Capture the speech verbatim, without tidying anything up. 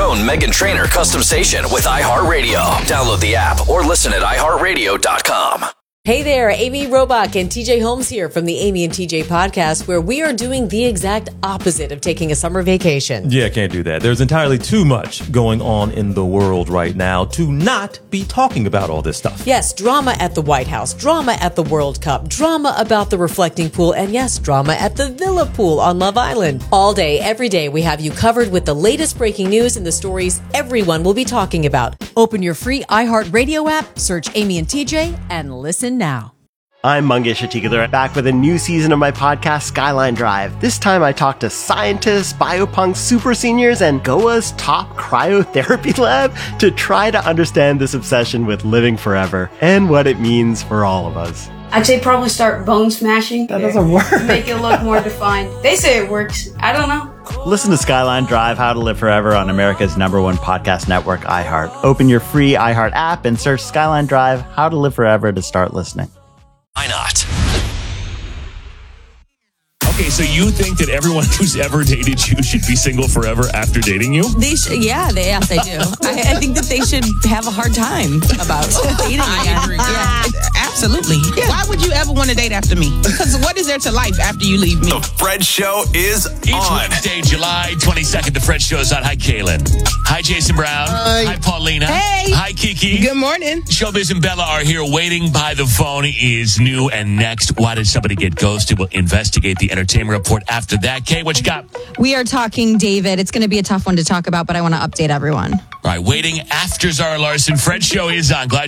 own Meghan Trainor custom station with iHeartRadio. Download the app or listen at i heart radio dot com. Hey there, Amy Robach and T J Holmes here from the Amy and T J podcast, where we are doing the exact opposite of taking a summer vacation. Yeah, can't do that. There's entirely too much going on in the world right now to not be talking about all this stuff. Yes, drama at the White House, drama at the World Cup, drama about the reflecting pool, and yes, drama at the Villa pool on Love Island. All day, every day, we have you covered with the latest breaking news and the stories everyone will be talking about. Open your free iHeartRadio app, search Amy and T J, and listen now. I'm Mangesh Hattikudur, back with a new season of my podcast, Skyline Drive. This time I talk to scientists, biopunks, super seniors, and Goa's top cryotherapy lab to try to understand this obsession with living forever and what it means for all of us. I'd say probably start bone smashing. That doesn't work. Make it look more defined. They say it works. I don't know. Listen to Skyline Drive, How to Live Forever on America's number one podcast network, iHeart. Open your free iHeart app and search Skyline Drive, How to Live Forever to start listening. Why not? Okay, so you think that everyone who's ever dated you should be single forever after dating you? They should, yeah, they, yes, they do. I, I think that they should have a hard time about dating again. I agree. Yeah, absolutely. Yeah. Why would you ever want to date after me? Because what is there to life after you leave me? The Fred Show is Each on. Wednesday, July twenty-second, The Fred Show is on. Hi, Kaylin. Hi, Jason Brown. Hi. Hi, Paulina. Hey. Hi, Kiki. Good morning. Showbiz and Bella are here. Waiting by the Phone is new and next. Why did somebody get ghosted? We'll investigate the entertainment report after that. Kay, what you got? We are talking David. It's going to be a tough one to talk about, but I want to update everyone. All right, waiting after Zara Larson. Fred Show is on. Glad